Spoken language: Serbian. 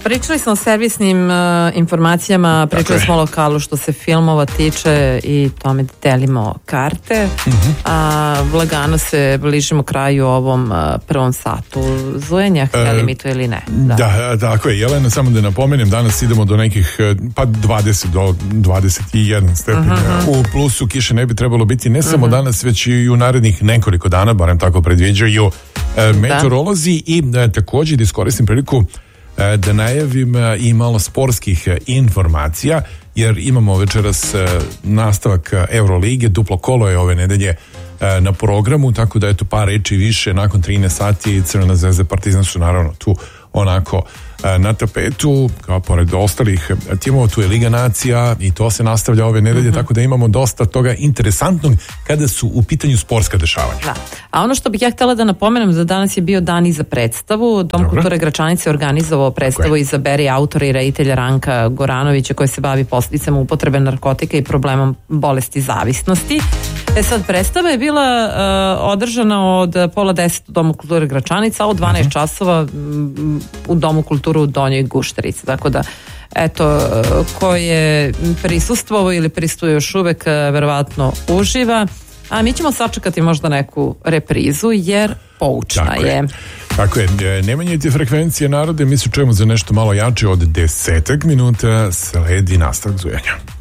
Pričali smo o servisnim informacijama, pričali smo o lokalu što se filmova tiče i tome delimo karte, a lagano se bližimo kraju ovom prvom satu zujanja, htjeli mi to ili ne. Da, tako je, Jelena, samo da napomenem, danas idemo do nekih 20 do 21 stepeni. U plusu kiše ne bi trebalo biti ne samo danas, već i u narednih nekoliko dana, barem tako predviđaju meteorolozi. I također da iskoristim priliku da najavim i malo sportskih informacija, jer imamo večeras nastavak Eurolige, duplo kolo je ove nedelje na programu, tako da eto par reči više nakon 13 sati. Crvena zvezda, Partizan su naravno tu onako na tapetu, kao pored ostalih timova. Tu je Liga nacija i to se nastavlja ove nedelje, tako da imamo dosta toga interesantnog kada su u pitanju sportska dešavanja. Da. A ono što bih ja htjela da napomenem, da danas je bio dan i za predstavu. Dom kulture Gračanice je organizovao predstavu Izaberi autora i reditelja Ranka Goranovića, koji se bavi posljedicama upotrebe narkotika i problemom bolesti zavisnosti. Sad, predstava je bila održana od 9:30 u Domu kulture Gračanica, a od 12 časova u Domu kulture u Donjoj Gušterici. Tako da, eto, ko je prisustvovao ili prisustuje još uvek, verovatno uživa. A mi ćemo sačekati možda neku reprizu, jer poučna je. Tako je, ne menjajte frekvencije, narode, mi se čujemo za nešto malo jače od 10 minuta, sledi nastavak zujanja.